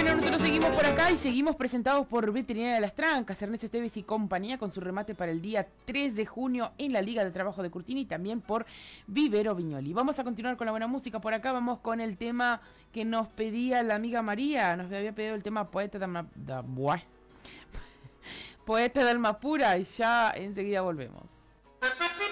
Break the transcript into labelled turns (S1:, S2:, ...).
S1: Bueno, nosotros seguimos por acá y seguimos presentados por Veterinaria de las Trancas, Ernesto Esteves y compañía, con su remate para el día 3 de junio en la Liga de Trabajo de Curtini y también por Vivero Viñoli. Vamos a continuar con la buena música por acá, vamos con el tema que nos pedía la amiga María, nos había pedido el tema Poeta Poeta de Alma Pura y ya enseguida volvemos.